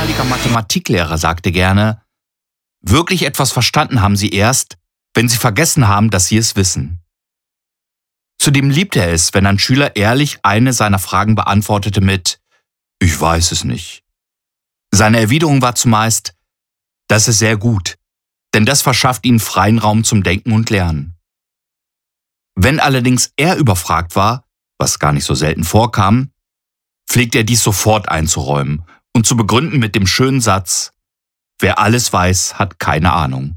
ehemaliger Mathematiklehrer sagte gerne, wirklich etwas verstanden haben Sie erst, wenn Sie vergessen haben, dass Sie es wissen. Zudem liebte er es, wenn ein Schüler ehrlich eine seiner Fragen beantwortete mit »Ich weiß es nicht«. Seine Erwiderung war zumeist »Das ist sehr gut«, denn das verschafft ihnen freien Raum zum Denken und Lernen. Wenn allerdings er überfragt war, was gar nicht so selten vorkam, pflegte er dies sofort einzuräumen und zu begründen mit dem schönen Satz »Wer alles weiß, hat keine Ahnung«.